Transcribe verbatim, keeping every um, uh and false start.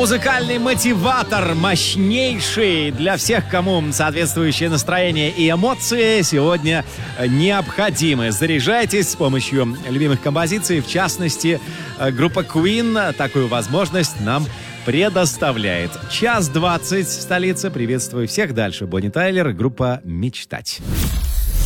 Музыкальный мотиватор, мощнейший для всех, кому соответствующее настроение и эмоции сегодня необходимы. Заряжайтесь с помощью любимых композиций, в частности, группа Queen такую возможность нам предоставляет. Час двадцать в столице. Приветствую всех. Дальше Бонни Тайлер, группа «Мечтать».